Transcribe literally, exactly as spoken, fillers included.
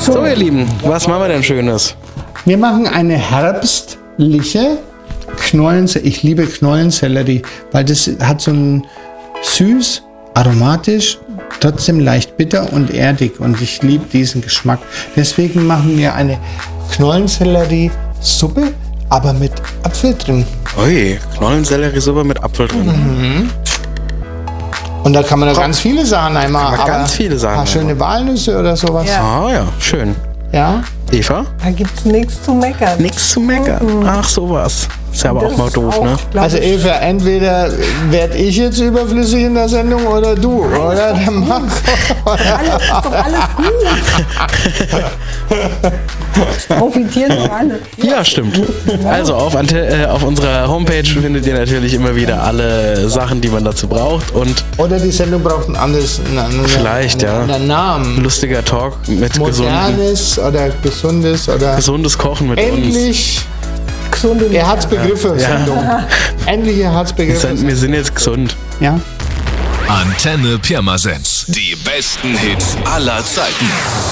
So, ihr Lieben, was machen wir denn Schönes? Wir machen eine herbstliche Knollensellerie. Ich liebe Knollensellerie, weil das hat so ein süß, aromatisch, trotzdem leicht bitter und erdig. Und ich liebe diesen Geschmack. Deswegen machen wir eine Knollensellerie-Suppe, aber mit Apfel drin. Ui, Knollensellerie-Suppe mit Apfel drin. Mhm. Und da kann man da ganz viele Sachen einmal. Kann man ganz viele Sachen Ein paar schöne Walnüsse oder sowas. Ja. Ah ja, schön. Ja. Eva? Da gibt's nichts zu meckern. Nichts zu meckern. Ach, sowas. Ist ja aber auch mal doof, auch, ne? glaub Also ich, Eva, entweder werde ich jetzt überflüssig in der Sendung oder du, oder der Marco. alles, ist doch alles gut. Es profitieren doch alle. Ja, stimmt. Also auf, Ante äh, auf unserer Homepage findet ihr natürlich immer wieder alle Sachen, die man dazu braucht. Und Oder die Sendung braucht ein anderes einen, einen, Vielleicht, ja. einen Namen. lustiger Talk mit gesunden, Modernes oder gesundes oder gesundes Kochen mit uns. endlich Gesunde Herzbegriffe-Sendung. Endliche Wir Herzbegriffe. sind, wir sind jetzt gesund. Ja. Antenne Pirmasens. Die besten Hits aller Zeiten.